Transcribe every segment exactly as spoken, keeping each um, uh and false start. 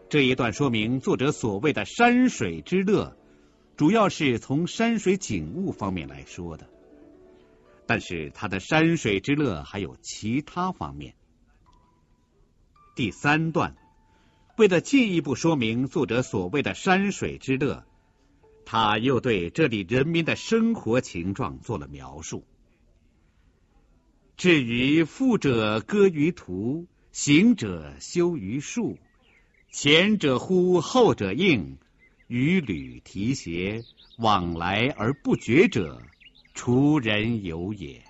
这一段说明作者所谓的山水之乐，主要是从山水景物方面来说的。但是他的山水之乐还有其他方面。第三段，为了进一步说明作者所谓的山水之乐，他又对这里人民的生活情状做了描述。至于富者歌于途，行者修于树，前者呼，后者应，与履提携，往来而不绝者，除人有也。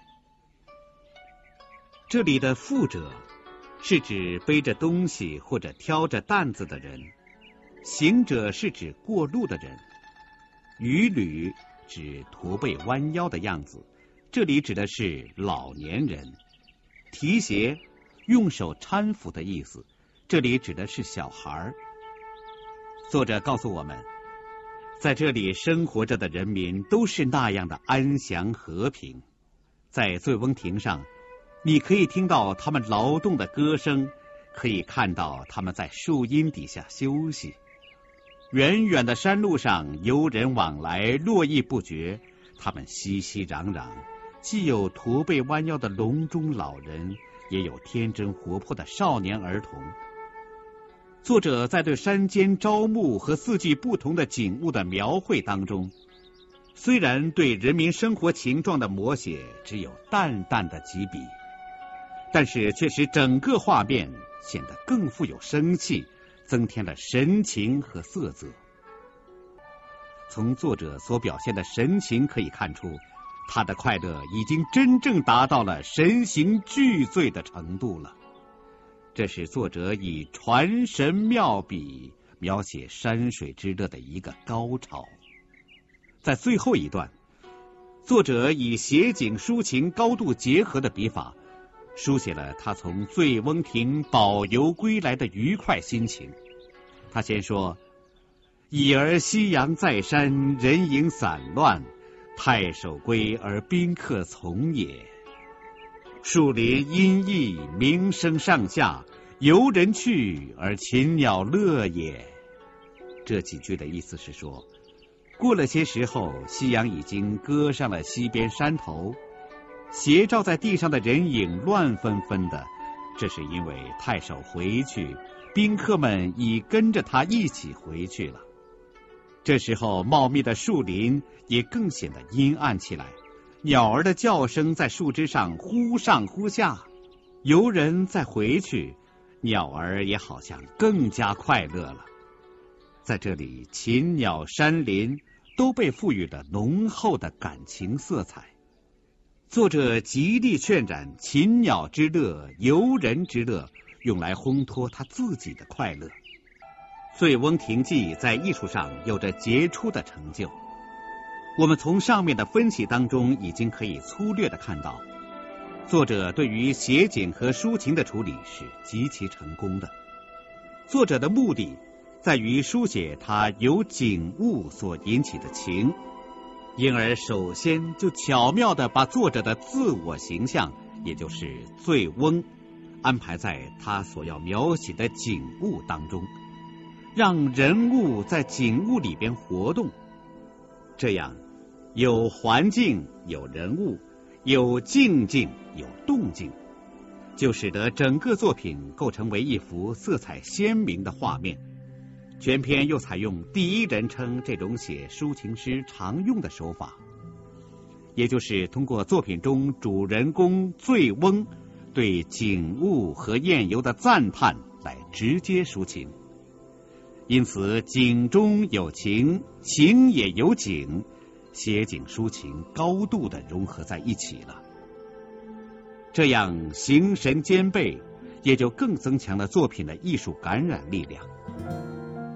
这里的富者是指背着东西或者挑着担子的人，行者是指过路的人，与履指驼背弯腰的样子，这里指的是老年人，提携用手搀扶的意思，这里指的是小孩。作者告诉我们，在这里生活着的人民都是那样的安详和平。在醉翁亭上，你可以听到他们劳动的歌声，可以看到他们在树荫底下休息。远远的山路上游人往来，络绎不绝，他们熙熙攘攘，既有驼背弯腰的笼中老人，也有天真活泼的少年儿童。作者在对山间朝暮和四季不同的景物的描绘当中，虽然对人民生活情状的摹写只有淡淡的几笔，但是却使整个画面显得更富有生气，增添了神情和色泽。从作者所表现的神情可以看出，他的快乐已经真正达到了神形俱醉的程度了。这是作者以传神妙笔描写山水之乐的一个高潮。在最后一段，作者以写景抒情高度结合的笔法，书写了他从醉翁亭饱游归来的愉快心情。他先说：已而夕阳在山，人影散乱，太守归而宾客从也。树林阴翳，鸣声上下，游人去而禽鸟乐也。这几句的意思是说，过了些时候，夕阳已经搁上了西边山头，斜照在地上的人影乱纷纷的，这是因为太守回去，宾客们已跟着他一起回去了。这时候茂密的树林也更显得阴暗起来，鸟儿的叫声在树枝上忽上忽下，游人再回去，鸟儿也好像更加快乐了。在这里，禽鸟山林都被赋予了浓厚的感情色彩。作者极力渲染禽鸟之乐、游人之乐，用来烘托他自己的快乐。醉翁亭记在艺术上有着杰出的成就。我们从上面的分析当中已经可以粗略的看到，作者对于写景和抒情的处理是极其成功的。作者的目的在于书写他由景物所引起的情，因而首先就巧妙地把作者的自我形象，也就是醉翁，安排在他所要描写的景物当中，让人物在景物里边活动。这样有环境，有人物，有静静，有动静，就使得整个作品构成为一幅色彩鲜明的画面。全篇又采用第一人称这种写抒情诗常用的手法，也就是通过作品中主人公醉翁对景物和宴游的赞叹来直接抒情。因此景中有情，情也有景，写景抒情高度的融合在一起了。这样形神兼备，也就更增强了作品的艺术感染力量。